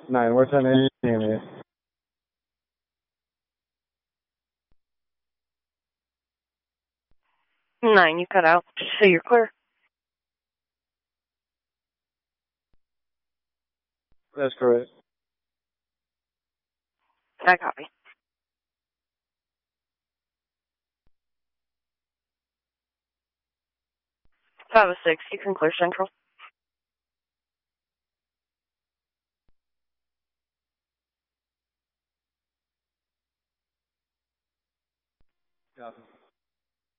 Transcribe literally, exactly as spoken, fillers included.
Nine, we're ten eighteen. Nine, you cut out. So you're clear. That's correct. I copy. five oh six, you can clear Central. Copy.